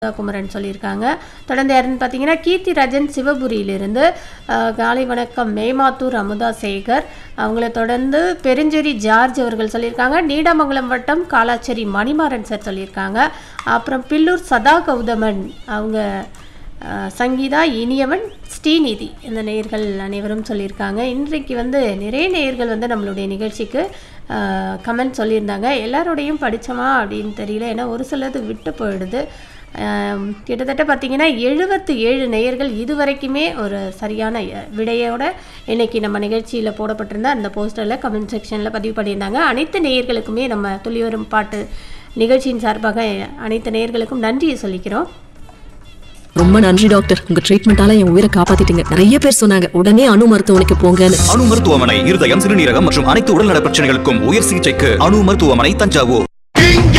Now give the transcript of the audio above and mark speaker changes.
Speaker 1: குமரன் சொல்லியிருக்காங்க. தொடர்ந்து யாருன்னு பார்த்தீங்கன்னா கீர்த்தி ராஜன் சிவபுரியிலிருந்து காலை வணக்கம் மேமாத்தூர் அமுதா சேகர் அவங்கள தொடர்ந்து பெருஞ்சேரி ஜார்ஜ் அவர்கள் சொல்லியிருக்காங்க. நீடாமங்கலம் வட்டம் காலாச்சேரி மணிமாறன் சார் சொல்லியிருக்காங்க. அப்புறம் பில்லூர் சதா கௌதமன் அவங்க சங்கீதா இனியவன் ஸ்ரீநிதி இந்த நேயர்கள் அனைவரும் சொல்லியிருக்காங்க. இன்றைக்கு நிறைய நேயர்கள் நம்மளுடைய நிகழ்ச்சிக்கு கமெண்ட் சொல்லியிருந்தாங்க. எல்லாரோடையும் படித்தோமா அப்படின்னு தெரியல, ஏன்னா ஒரு சிலது விட்டு போயிடுது. கிட்டத்தட்ட பார்த்தீங்கன்னா 77 நேயர்கள் இதுவரைக்குமே ஒரு சரியான விடையோட இன்னைக்கு நம்ம நிகழ்ச்சியில் போடப்பட்டிருந்த அந்த போஸ்டரில் கமெண்ட் செக்ஷனில் பதிவு பண்ணியிருந்தாங்க. அனைத்து நேயர்களுக்குமே நம்ம துளிவரும் பாட்டு நிகழ்ச்சியின் சார்பாக அனைத்து நேயர்களுக்கும் நன்றியை சொல்லிக்கிறோம்.
Speaker 2: ரொம்ப நன்றி டாக்டர், உங்க ட்ரீட்மெண்டால என் உயிரை காப்பாத்திட்டீங்க. நிறைய பேர் சொன்னாங்க உடனே அணு மருத்துவமனைக்கு போங்கன்னு.
Speaker 3: அணு மருத்துவமனை இருதயம், சிறுநீரகம் மற்றும் அனைத்து உடல்நல பிரச்சனைகளுக்கும் உயர் சிகிச்சைக்கு அணு மருத்துவமனை தஞ்சாவூர்.